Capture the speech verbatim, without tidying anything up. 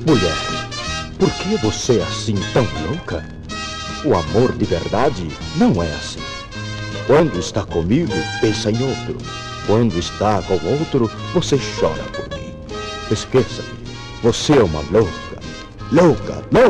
Mulher, por que você é assim tão louca? O amor de verdade não é assim. Quando está comigo, pensa em outro. Quando está com outro, você chora por mim. Esqueça-me. Você é uma louca. Louca, louca.